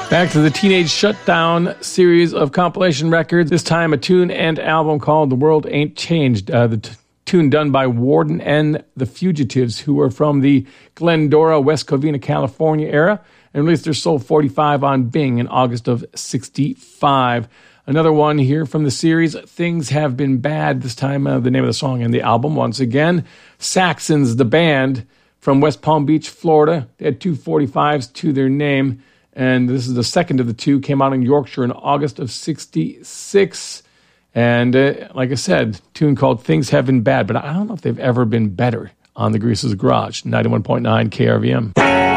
Back to the Teenage Shutdown series of compilation records. This time a tune and album called The World Ain't Changed. The tune done by Warden and the Fugitives, who were from the Glendora, West Covina, California era, and released their Soul 45 on Bing in August of 65. Another one here from the series, Things Have Been Bad. This time the name of the song and the album once again. Saxons, the band from West Palm Beach, Florida. They had 2 45s to their name. And this is the second of the two, came out in Yorkshire in August of 66. And like I said, tune called Things Have Been Bad, but I don't know if they've ever been better on the Greaser's Garage, 91.9 KRVM.